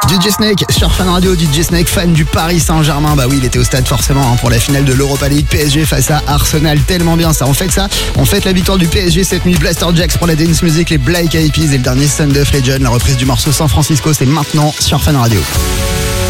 DJ Snake sur Fun Radio, DJ Snake fan du Paris Saint-Germain. Bah oui, il était au stade forcément pour la finale de l'Europa League, PSG face à Arsenal. Tellement bien ça. On fête la victoire du PSG cette nuit. Blaster Jacks pour la dance music, les Black Eyed Peas et le dernier Son of Legend. La reprise du morceau San Francisco, c'est maintenant sur Fun Radio.